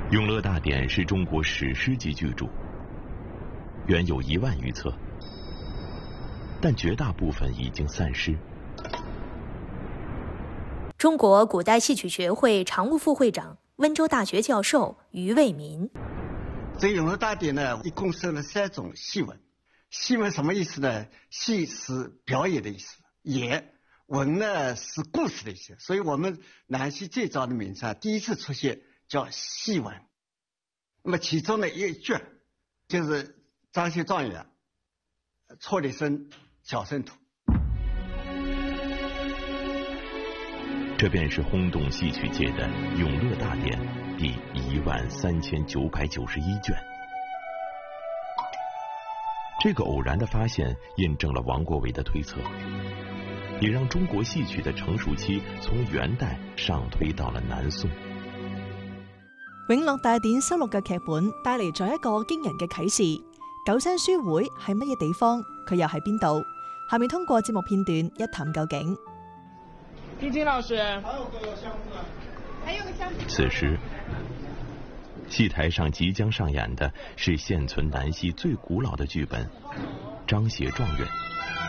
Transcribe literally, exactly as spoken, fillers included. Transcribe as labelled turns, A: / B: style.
A: 《永乐大典》是中国史诗级巨著，原有一万余册，但绝大部分已经散失。
B: 中国古代戏曲学会常务副会长、温州大学教授于卫民。
C: 这《永乐大典》呢，一共设了三种戏文。戏文什么意思呢？戏是表演的意思，演文呢是故事的意思。所以我们南戏最早的名称第一次出现叫戏文。那么其中的一卷就是张协状元错立生小圣图。
A: 这便是轰动戏曲界的《永乐大典》第一万三千九百九十一卷。这个偶然的发现印证了王国维的推测，也让中国戏曲的成熟期从元代上推到了南宋。
D: 《永樂大典》收錄嘅劇本帶嚟咗一個驚人嘅啟示：九山書會係乜嘢地方？佢又喺邊度？下面通過節目片段一探究竟。
E: 丁金老師，
F: 還有個項目啊，還有個項目。
A: 此時，戲台上即將上演的是現存南戲最古老的劇本《張協狀元》。